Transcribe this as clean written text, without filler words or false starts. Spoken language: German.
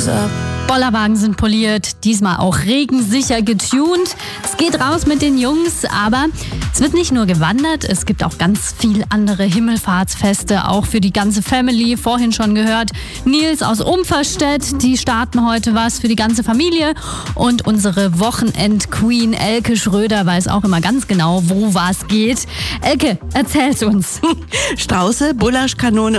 Bollerwagen sind poliert, diesmal auch regensicher getuned. Es geht raus mit den Jungs, aber es wird nicht nur gewandert, es gibt auch ganz viel andere Himmelfahrtsfeste, auch für die ganze Family. Vorhin schon gehört, Nils aus Umferstedt, die starten heute was für die ganze Familie. Und unsere Wochenend-Queen Elke Schröder weiß auch immer ganz genau, wo was geht. Elke, erzähl's uns. Strauße, Bullaschkanone